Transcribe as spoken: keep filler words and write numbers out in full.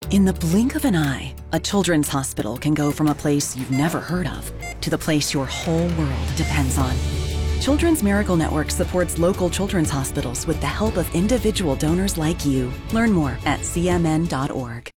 In the blink of an eye, a children's hospital can go from a place you've never heard of to the place your whole world depends on. Children's Miracle Network supports local children's hospitals with the help of individual donors like you. Learn more at C M N dot org.